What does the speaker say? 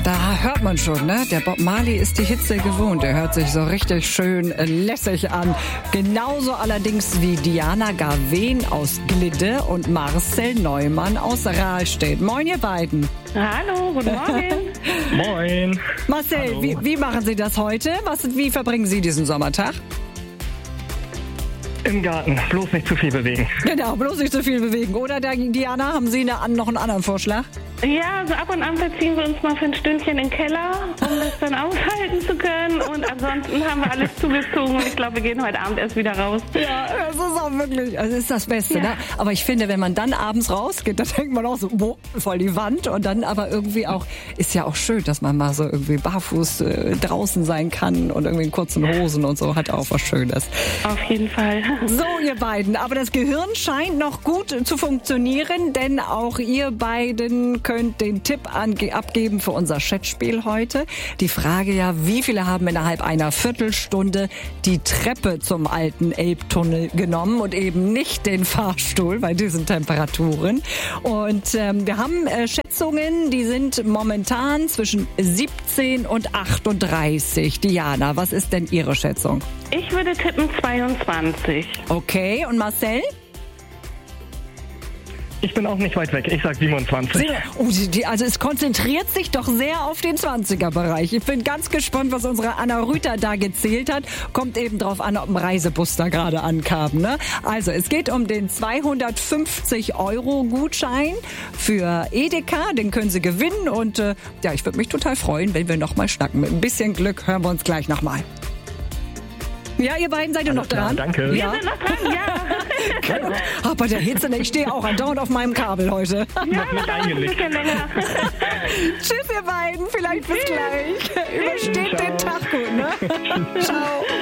Da hört man schon, ne? Der Bob Marley ist die Hitze gewohnt. Er hört sich so richtig schön lässig an. Genauso allerdings wie Diana Garwen aus Glidde und Marcel Neumann aus Rahlstedt. Moin, ihr beiden. Hallo, guten Morgen. Moin. Marcel, wie machen Sie das heute? Wie verbringen Sie diesen Sommertag? Im Garten, bloß nicht zu viel bewegen. Genau, bloß nicht zu viel bewegen. Oder, Diana, haben Sie noch einen anderen Vorschlag? Ja, so ab und an verziehen wir uns mal für ein Stündchen in den Keller, um das dann aushalten zu können. Und ansonsten haben wir alles zugezogen und ich glaube, wir gehen heute Abend erst wieder raus. Ja, das ist auch wirklich, das ist das Beste. Ja. Ne? Aber ich finde, wenn man dann abends rausgeht, dann denkt man auch so, voll die Wand. Und dann aber irgendwie auch, ist ja auch schön, dass man mal so irgendwie barfuß draußen sein kann und irgendwie in kurzen Hosen und so, hat auch was Schönes. Auf jeden Fall. So, ihr beiden, aber das Gehirn scheint noch gut zu funktionieren, denn auch ihr beiden könnt den Tipp abgeben für unser Chatspiel heute. Die Frage ja, wie viele haben innerhalb einer Viertelstunde die Treppe zum alten Elbtunnel genommen und eben nicht den Fahrstuhl bei diesen Temperaturen. Und wir haben Schätzungen, die sind momentan zwischen 17 und 38. Diana, was ist denn Ihre Schätzung? Ich würde tippen 22. Okay, und Marcel? Ich bin auch nicht weit weg. Ich sag 27. Also es konzentriert sich doch sehr auf den 20er-Bereich. Ich bin ganz gespannt, was unsere Anna Rüther da gezählt hat. Kommt eben drauf an, ob ein Reisebus da gerade ankam. Ne? Also es geht um den 250-Euro-Gutschein für Edeka. Den können Sie gewinnen. Und ich würde mich total freuen, wenn wir nochmal schnacken. Mit ein bisschen Glück hören wir uns gleich nochmal. Ja, ihr beiden seid ihr noch dran? Danke. Ja. Wir sind noch dran, ja. Ach, bei der Hitze, ich stehe auch andauernd auf meinem Kabel heute. Ja, noch ein bisschen länger. Tschüss, ihr beiden. Vielleicht bis gleich. Übersteht den Tag gut, ne? Ciao.